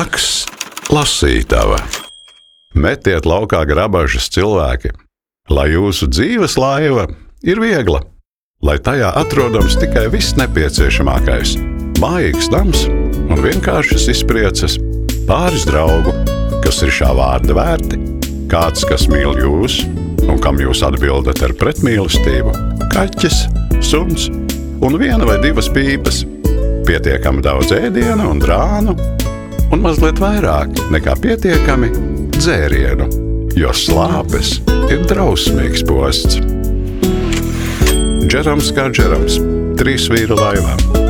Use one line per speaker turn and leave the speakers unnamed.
Blakus lasītava. Metiet laukā grabažas cilvēki, lai jūsu dzīves laiva ir viegla, lai tajā atrodams tikai viss nepieciešamākais – mājīgs nams un vienkāršas izprieces, pāris draugu, kas ir šā vārda vērti, kāds, kas mīl jūs un kam jūs atbildat ar pretmīlestību, kaķis, suns un 1 vai 2 pīpes, pietiekami daudz ēdiena un drānu un mazliet vairāk nekā pietiekami dzērienu, jo slāpes ir drausmīgs posts. Džerams kā Džerams, 3 vīru laivā.